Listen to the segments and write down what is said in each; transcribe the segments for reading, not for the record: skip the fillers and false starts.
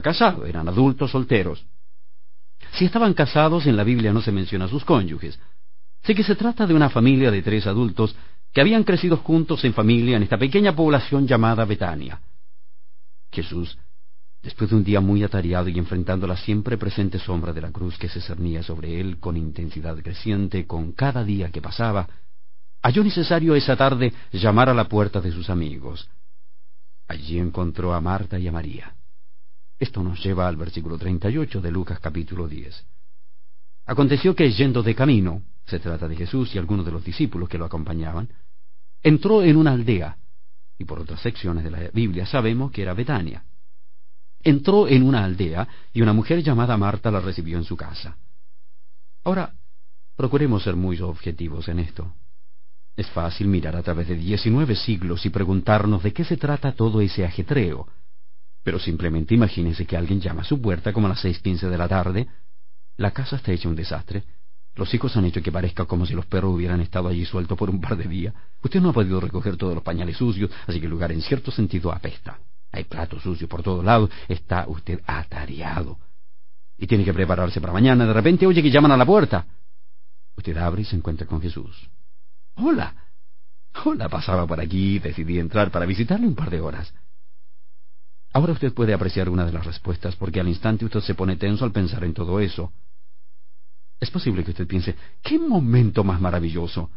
casado, eran adultos solteros. Si estaban casados, en la Biblia no se menciona a sus cónyuges. Así que se trata de una familia de 3 adultos que habían crecido juntos en familia en esta pequeña población llamada Betania. Jesús, después de un día muy atareado y enfrentando la siempre presente sombra de la cruz que se cernía sobre él con intensidad creciente con cada día que pasaba, halló necesario esa tarde llamar a la puerta de sus amigos. Allí encontró a Marta y a María. Esto nos lleva al versículo 38 de Lucas capítulo 10. Aconteció que, yendo de camino, se trata de Jesús y algunos de los discípulos que lo acompañaban, entró en una aldea, y por otras secciones de la Biblia sabemos que era Betania. Entró en una aldea y una mujer llamada Marta la recibió en su casa. Ahora, procuremos ser muy objetivos en esto. Es fácil mirar a través de 19 siglos y preguntarnos de qué se trata todo ese ajetreo. Pero simplemente imagínense que alguien llama a su puerta como a las 6:15 de la tarde, la casa está hecha un desastre, los hijos han hecho que parezca como si los perros hubieran estado allí sueltos por un par de días, usted no ha podido recoger todos los pañales sucios, así que el lugar en cierto sentido apesta. Hay platos sucios por todos lados, está usted atareado. Y tiene que prepararse para mañana, de repente oye que llaman a la puerta. Usted abre y se encuentra con Jesús. Hola, pasaba por aquí y decidí entrar para visitarle un par de horas. Ahora usted puede apreciar una de las respuestas, porque al instante usted se pone tenso al pensar en todo eso. Es posible que usted piense, ¡qué momento más maravilloso!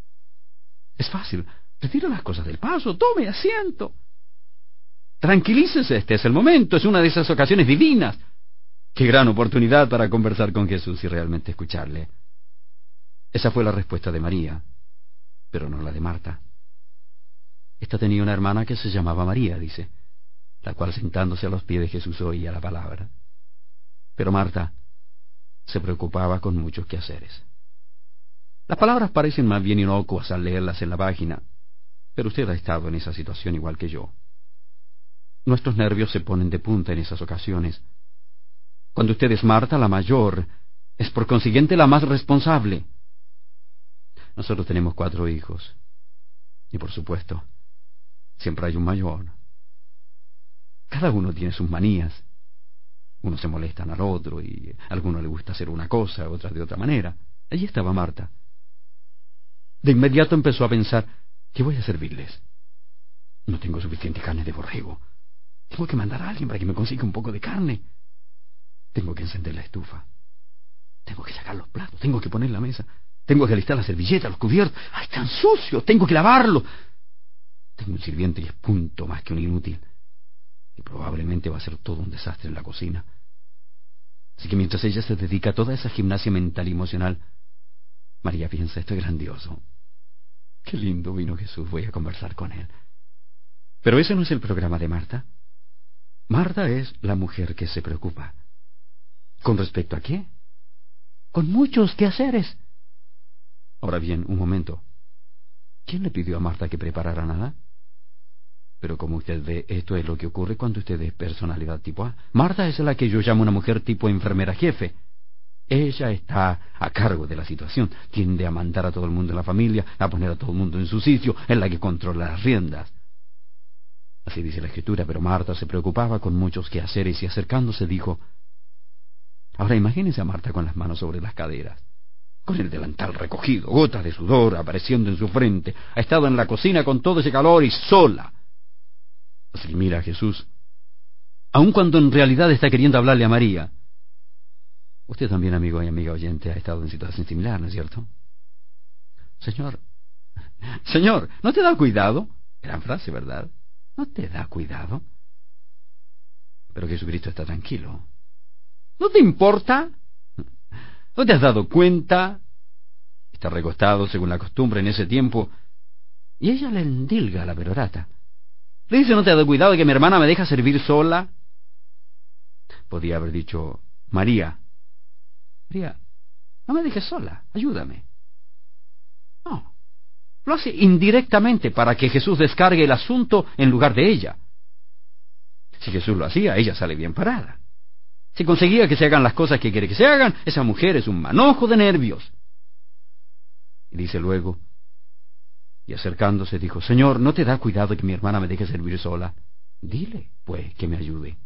Es fácil, retire las cosas del paso, tome asiento. Tranquilícese, este es el momento, es una de esas ocasiones divinas. ¡Qué gran oportunidad para conversar con Jesús y realmente escucharle! Esa fue la respuesta de María, pero no la de Marta. Esta tenía una hermana que se llamaba María, dice, la cual sentándose a los pies de Jesús oía la palabra. Pero Marta se preocupaba con muchos quehaceres. Las palabras parecen más bien inocuas al leerlas en la página, pero usted ha estado en esa situación igual que yo. Nuestros nervios se ponen de punta en esas ocasiones. Cuando usted es Marta, la mayor, es por consiguiente la más responsable. Nosotros tenemos 4 hijos, y por supuesto, siempre hay un mayor. Cada uno tiene sus manías. Unos se molestan al otro y a alguno le gusta hacer una cosa, a otras de otra manera. Allí estaba Marta. De inmediato empezó a pensar, ¿qué voy a servirles? No tengo suficiente carne de borrego. Tengo que mandar a alguien para que me consiga un poco de carne. Tengo que encender la estufa. Tengo que sacar los platos. Tengo que poner la mesa. Tengo que alistar la servilleta, los cubiertos. ¡Ay, están sucios! Tengo que lavarlos. Tengo un sirviente y es punto más que un inútil. Y probablemente va a ser todo un desastre en la cocina. Así que mientras ella se dedica a toda esa gimnasia mental y emocional, María piensa, esto es grandioso. Qué lindo vino Jesús, voy a conversar con él. Pero ese no es el programa de Marta. Marta es la mujer que se preocupa. ¿Con respecto a qué? Con muchos quehaceres. Ahora bien, un momento. ¿Quién le pidió a Marta que preparara nada? Pero como usted ve, esto es lo que ocurre cuando usted es personalidad tipo A. Marta es la que yo llamo una mujer tipo enfermera jefe. Ella está a cargo de la situación, tiende a mandar a todo el mundo en la familia, a poner a todo el mundo en su sitio, es la que controla las riendas. Así dice la Escritura, pero Marta se preocupaba con muchos quehaceres y acercándose dijo, ahora imagínese a Marta con las manos sobre las caderas, con el delantal recogido, gotas de sudor apareciendo en su frente, ha estado en la cocina con todo ese calor y sola. Así mira a Jesús, aun cuando en realidad está queriendo hablarle a María. Usted también, amigo y amiga oyente, ha estado en situación similar, ¿no es cierto? Señor, ¿no te da cuidado? Gran frase, ¿verdad? ¿No te da cuidado? Pero Jesucristo está tranquilo. ¿No te importa? ¿No te has dado cuenta? Está recostado según la costumbre en ese tiempo, y ella le endilga a la perorata. Le dice, ¿no te has dado cuidado de que mi hermana me deja servir sola? Podía haber dicho, María, no me dejes sola, ayúdame. No, lo hace indirectamente para que Jesús descargue el asunto en lugar de ella. Si Jesús lo hacía, ella sale bien parada. Si conseguía que se hagan las cosas que quiere que se hagan, esa mujer es un manojo de nervios. Y dice luego, y acercándose dijo, Señor, ¿no te da cuidado que mi hermana me deje servir sola? Dile, pues, que me ayude.